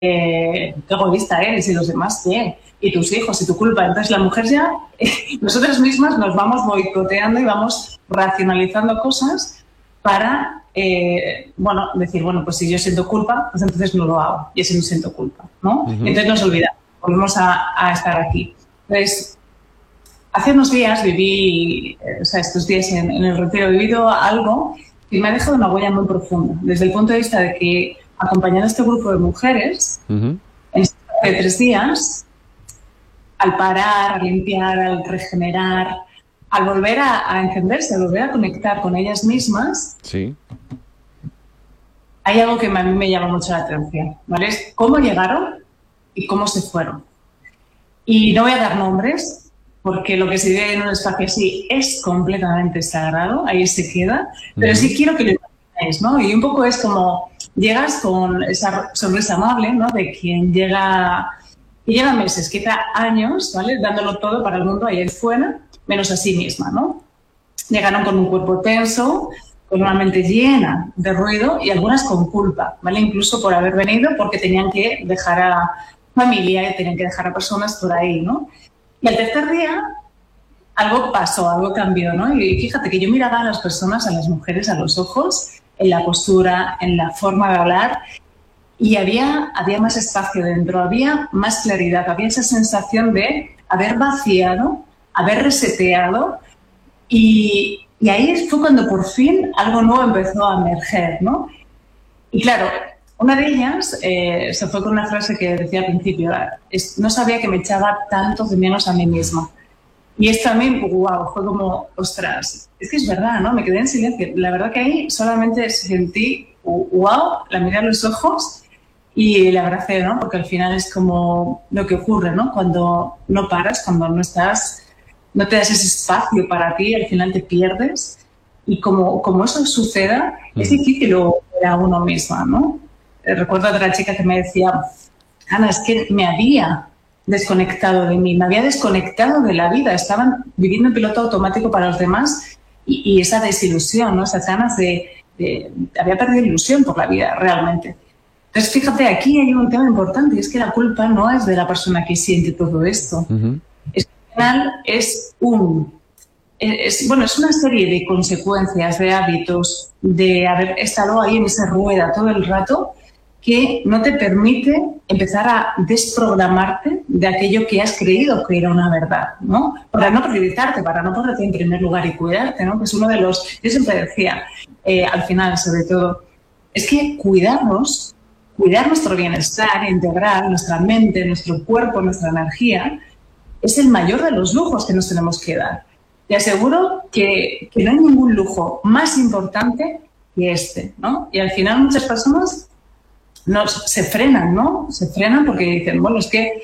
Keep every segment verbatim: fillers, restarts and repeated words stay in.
eh, qué egoísta eres y los demás qué, y tus hijos y tu culpa. Entonces la mujer ya, eh, nosotras mismas nos vamos boicoteando y vamos racionalizando cosas para, eh, bueno, decir, bueno, pues si yo siento culpa, pues entonces no lo hago y así no siento culpa, ¿no? Uh-huh. Entonces nos olvidamos, volvemos a, a estar aquí. Entonces, hace unos días viví, o sea, estos días en, en el retiro he vivido algo que me ha dejado una huella muy profunda, desde el punto de vista de que acompañando a este grupo de mujeres, uh-huh. en estos tres días, al parar, al limpiar, al regenerar, al volver a, a encenderse, al volver a conectar con ellas mismas, sí. hay algo que a mí me llama mucho la atención, ¿vale? Es cómo llegaron y cómo se fueron. Y no voy a dar nombres, porque lo que se vive en un espacio así es completamente sagrado, ahí se queda, pero uh-huh. sí quiero que lo imaginéis, ¿no? Y un poco es como, llegas con esa sonrisa amable, ¿no? De quien llega, y llega meses, quizá años, ¿vale? Dándolo todo para el mundo ahí fuera, menos a sí misma, ¿no? Llegaron con un cuerpo tenso, con una mente llena de ruido y algunas con culpa, ¿vale? Incluso por haber venido porque tenían que dejar a familia y tenían que dejar a personas por ahí, ¿no? Y al tercer día algo pasó, algo cambió, ¿no? Y fíjate que yo miraba a las personas, a las mujeres, a los ojos, en la postura, en la forma de hablar, y había, había más espacio dentro, había más claridad, había esa sensación de haber vaciado, haber reseteado, y, y ahí fue cuando por fin algo nuevo empezó a emerger, ¿no? Y claro, una de ellas eh, se fue con una frase que decía al principio, es, no sabía que me echaba tanto de menos a mí misma. Y esto a mí, wow, fue como, ostras, es que es verdad, ¿no? Me quedé en silencio. La verdad que ahí solamente sentí, wow, la miré a los ojos y la abracé, ¿no? Porque al final es como lo que ocurre, ¿no? Cuando no paras, cuando no estás, no te das ese espacio para ti, al final te pierdes. Y como, como eso suceda, mm. es difícil ver a uno misma, ¿no? Recuerdo a otra chica que me decía, Ana, es que me había desconectado de mí, me había desconectado de la vida, estaban viviendo en piloto automático para los demás y, y esa desilusión, ¿no? Esas ganas de, de... Había perdido ilusión por la vida, realmente. Entonces, fíjate, aquí hay un tema importante y es que la culpa no es de la persona que siente todo esto. Uh-huh. Es que al final es un... Es, bueno, es una serie de consecuencias, de hábitos, de haber estado ahí en esa rueda todo el rato que no te permite empezar a desprogramarte de aquello que has creído que era una verdad, ¿no? Para no priorizarte, para no ponerte en primer lugar y cuidarte, ¿no? Que es uno de los... Yo siempre decía, eh, al final, sobre todo, es que cuidarnos, cuidar nuestro bienestar integral, nuestra mente, nuestro cuerpo, nuestra energía, es el mayor de los lujos que nos tenemos que dar. Te aseguro que, que no hay ningún lujo más importante que este, ¿no? Y al final muchas personas no, se frenan, ¿no? Se frenan porque dicen, bueno, es que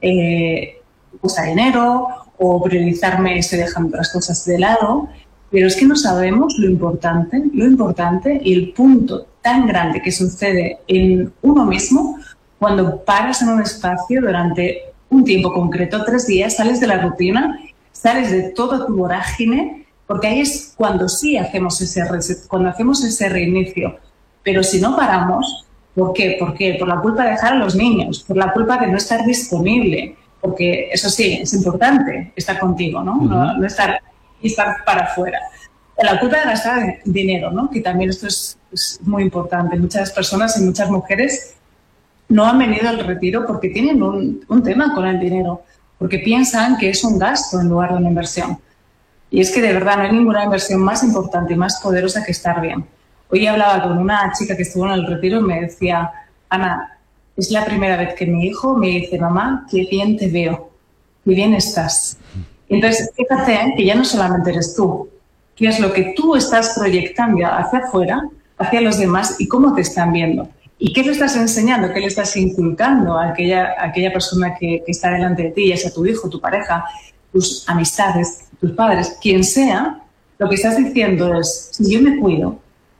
eh, cuesta dinero o priorizarme estoy dejando otras cosas de lado, pero es que no sabemos lo importante, lo importante y el punto tan grande que sucede en uno mismo cuando paras en un espacio durante un tiempo concreto, tres días, sales de la rutina, sales de toda tu vorágine, porque ahí es cuando sí hacemos ese reset, cuando hacemos ese reinicio. Pero si no paramos, ¿por qué? ¿Por qué? Por la culpa de dejar a los niños, por la culpa de no estar disponible, porque eso sí, es importante estar contigo, ¿no? Uh-huh. No, no estar, estar para afuera. La culpa de gastar dinero, ¿no? Que también esto es, es muy importante. Muchas personas y muchas mujeres no han venido al retiro porque tienen un, un tema con el dinero, porque piensan que es un gasto en lugar de una inversión. Y es que de verdad no hay ninguna inversión más importante y más poderosa que estar bien. Hoy hablaba con una chica que estuvo en el retiro y me decía, Ana, es la primera vez que mi hijo me dice, mamá, qué bien te veo, qué bien estás. Entonces, fíjate que ya no solamente eres tú, qué es lo que tú estás proyectando hacia afuera, hacia los demás y cómo te están viendo. ¿Y qué le estás enseñando? ¿Qué le estás inculcando a aquella, a aquella persona que, que está delante de ti, ya sea tu hijo, tu pareja, tus amistades, tus padres, quien sea? Lo que estás diciendo es, si yo me cuido,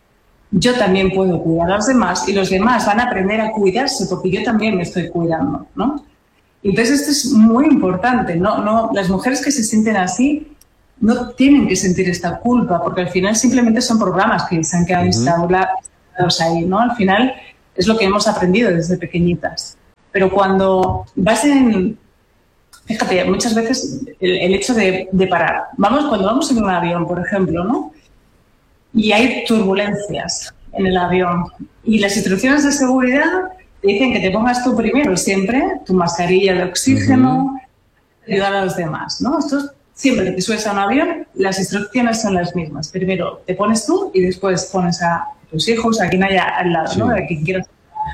yo también puedo cuidar a los demás y los demás van a aprender a cuidarse porque yo también me estoy cuidando, ¿no? Entonces esto es muy importante, ¿no? No, las mujeres que se sienten así no tienen que sentir esta culpa porque al final simplemente son programas que se han quedado uh-huh. instaurados ahí, ¿no? Al final es lo que hemos aprendido desde pequeñitas. pero cuando vas en... Fíjate, muchas veces el, el hecho de, de parar. Vamos, cuando vamos en un avión, por ejemplo, ¿no? Y hay turbulencias en el avión y las instrucciones de seguridad te dicen que te pongas tú primero siempre tu mascarilla de oxígeno, uh-huh. ayudar a los demás, ¿no? Esto siempre que te subes a un avión, las instrucciones son las mismas. Primero te pones tú y después pones a tus hijos, a quien haya al lado, sí. ¿no? A quien quieras.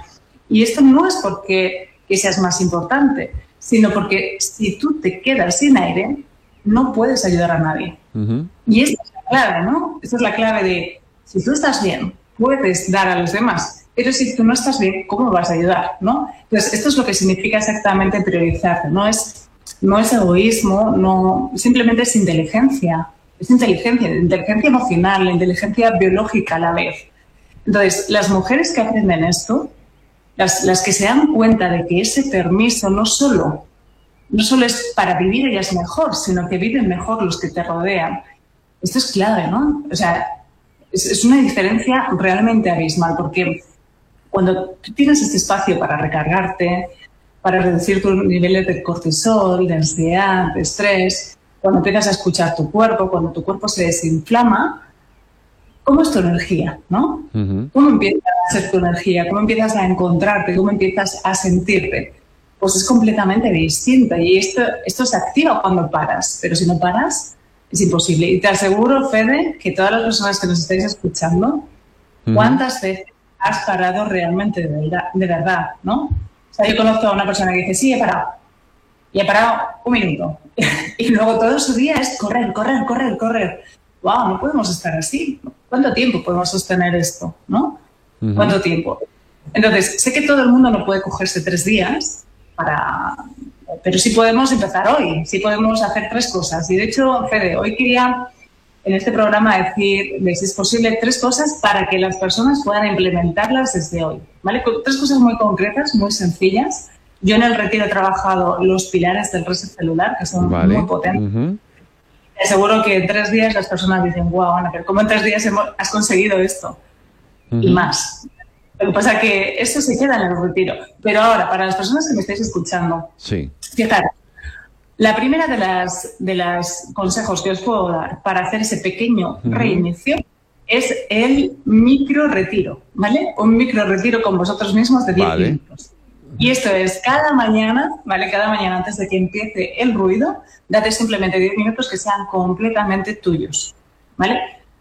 Y esto no es porque que seas más importante, sino porque si tú te quedas sin aire, no puedes ayudar a nadie. Uh-huh. Y esta es la clave, ¿no? Esta es la clave de, si tú estás bien, puedes dar a los demás, pero si tú no estás bien, ¿cómo vas a ayudar, no? Entonces, esto es lo que significa exactamente priorizar, no es, no es egoísmo, no, simplemente es inteligencia, es inteligencia, inteligencia emocional, inteligencia biológica a la vez. Entonces, las mujeres que aprenden esto, Las, las que se dan cuenta de que ese permiso no solo, no solo es para vivir ellas mejor, sino que viven mejor los que te rodean. Esto es clave, ¿no? O sea, es, es una diferencia realmente abismal, porque cuando tú tienes este espacio para recargarte, para reducir tus niveles de cortisol, de ansiedad, de estrés, cuando empiezas a escuchar tu cuerpo, cuando tu cuerpo se desinflama, ¿cómo es tu energía, no? Uh-huh. ¿Cómo empieza a ser tu energía? ¿Cómo empiezas a encontrarte? ¿Cómo empiezas a sentirte? Pues es completamente distinto y esto, esto se activa cuando paras, pero si no paras es imposible. Y te aseguro, Fede, que todas las personas que nos estáis escuchando, uh-huh. ¿cuántas veces has parado realmente de verdad, de verdad, no? O sea, yo conozco a una persona que dice, sí, he parado. Y he parado un minuto. Y luego todo su día es correr, correr, correr, correr. ¡Wow! No podemos estar así. ¿Cuánto tiempo podemos sostener esto? ¿No? Uh-huh. ¿Cuánto tiempo? Entonces, sé que todo el mundo no puede cogerse tres días, para, pero sí podemos empezar hoy, sí podemos hacer tres cosas. Y de hecho, Fede, hoy quería en este programa decir, si es posible, tres cosas para que las personas puedan implementarlas desde hoy. ¿Vale? Tres cosas muy concretas, muy sencillas. Yo en el retiro he trabajado los pilares del reset celular, que son vale. muy potentes. Uh-huh. Seguro que en tres días las personas dicen, wow, Ana, pero ¿cómo en tres días hemos, has conseguido esto? Uh-huh. Y más. Lo que pasa es que esto se queda en el retiro. Pero ahora, para las personas que me estáis escuchando, sí. fijaros, la primera de las de los consejos que os puedo dar para hacer ese pequeño uh-huh. reinicio es el micro retiro, ¿vale? Un micro retiro con vosotros mismos de diez vale. minutos. Y esto es cada mañana, ¿vale? Cada mañana antes de que empiece el ruido, date simplemente diez minutos que sean completamente tuyos, ¿vale?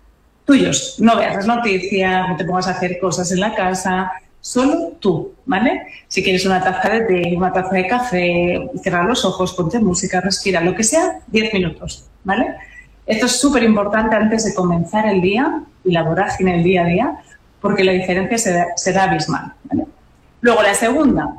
Tuyos. No veas las noticias, no te pongas a hacer cosas en la casa, solo tú, ¿vale? Si quieres una taza de té, una taza de café, cierra los ojos, ponte música, respira, lo que sea, diez minutos, ¿vale? Esto es súper importante antes de comenzar el día y la vorágine el día a día, porque la diferencia será, será abismal, ¿vale? Luego, la segunda.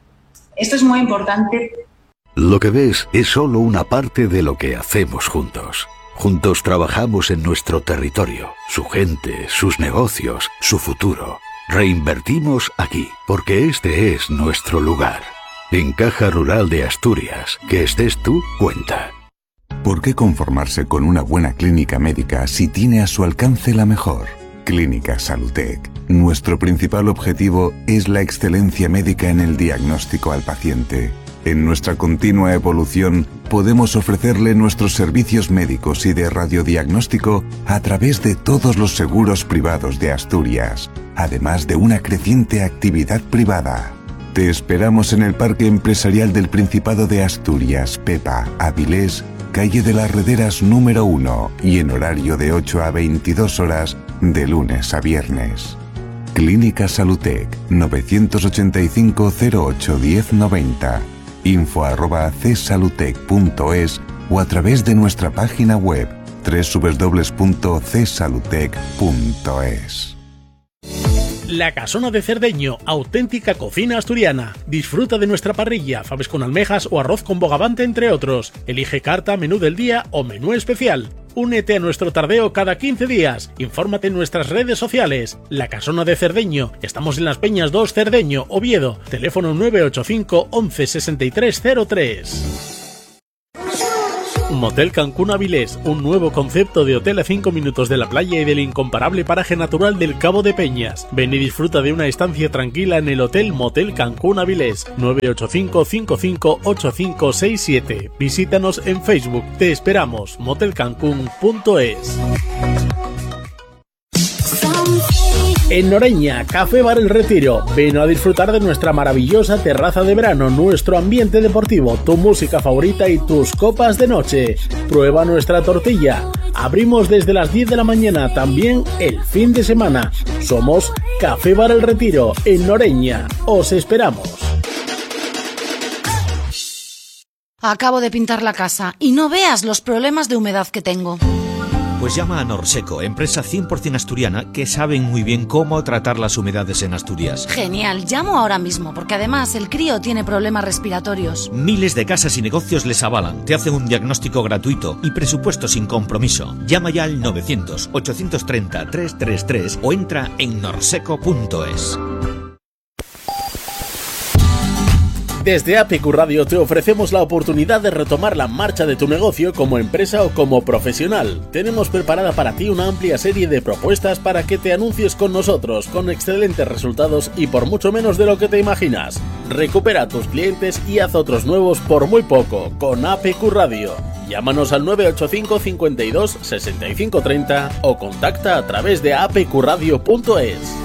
Esto es muy importante. Lo que ves es solo una parte de lo que hacemos juntos. Juntos trabajamos en nuestro territorio, su gente, sus negocios, su futuro. Reinvertimos aquí, porque este es nuestro lugar. En Caja Rural de Asturias, que estés tú, cuenta. ¿Por qué conformarse con una buena clínica médica si tiene a su alcance la mejor? Clínica Salutec. Nuestro principal objetivo es la excelencia médica en el diagnóstico al paciente. En nuestra continua evolución, podemos ofrecerle nuestros servicios médicos y de radiodiagnóstico a través de todos los seguros privados de Asturias, además de una creciente actividad privada. Te esperamos en el Parque Empresarial del Principado de Asturias, Pepa, Avilés, calle de las Rederas número uno y en horario de ocho a veintidós horas de lunes a viernes. Clínica Salutec novecientos ochenta y cinco cero ocho diez noventa, info arroba csalutec punto es o a través de nuestra página web doble u doble u doble u punto c salutec punto es. La Casona de Cerdeño, auténtica cocina asturiana. Disfruta de nuestra parrilla, faves con almejas o arroz con bogavante, entre otros. Elige carta, menú del día o menú especial. Únete a nuestro tardeo cada quince días. Infórmate en nuestras redes sociales. La Casona de Cerdeño. Estamos en Las Peñas dos, Cerdeño, Oviedo. Teléfono nueve ocho cinco once sesenta y tres cero tres. Motel Cancún Avilés, un nuevo concepto de hotel a cinco minutos de la playa y del incomparable paraje natural del Cabo de Peñas. Ven y disfruta de una estancia tranquila en el Hotel Motel Cancún Avilés, nueve ocho cinco, cinco cinco ocho cinco seis siete. Visítanos en Facebook. Te esperamos. motel cancún punto es. En Noreña, Café Bar El Retiro. Ven a disfrutar de nuestra maravillosa terraza de verano, nuestro ambiente deportivo, tu música favorita y tus copas de noche. Prueba nuestra tortilla. Abrimos desde las diez de la mañana, también el fin de semana. Somos Café Bar El Retiro, en Noreña. Os esperamos. Acabo de pintar la casa y no veas los problemas de humedad que tengo. Pues llama a Norseco, empresa cien por ciento asturiana que saben muy bien cómo tratar las humedades en Asturias. Genial, llamo ahora mismo, porque además el crío tiene problemas respiratorios. Miles de casas y negocios les avalan, te hacen un diagnóstico gratuito y presupuesto sin compromiso. Llama ya al novecientos, ochocientos treinta, trescientos treinta y tres o entra en norseco punto es. Desde A P Q Radio te ofrecemos la oportunidad de retomar la marcha de tu negocio como empresa o como profesional. Tenemos preparada para ti una amplia serie de propuestas para que te anuncies con nosotros, con excelentes resultados y por mucho menos de lo que te imaginas. Recupera a tus clientes y haz otros nuevos por muy poco con A P Q Radio. Llámanos al nueve ocho cinco, cincuenta y dos, sesenta y cinco treinta o contacta a través de a p q radio punto es.